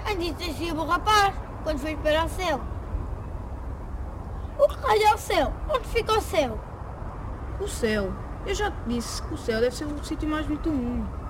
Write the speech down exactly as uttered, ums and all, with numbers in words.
Antes de ser o rapaz, quando fez para o céu. O que raio é o céu? Onde fica o céu? O céu. Eu já te disse que o céu deve ser o sítio mais bonito do mundo.